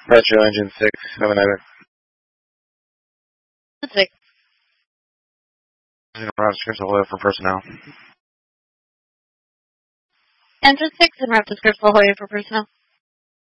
Retro engine 6, have a night. 6. Route description oil for personnel. Engine 6 and route description oil for personnel.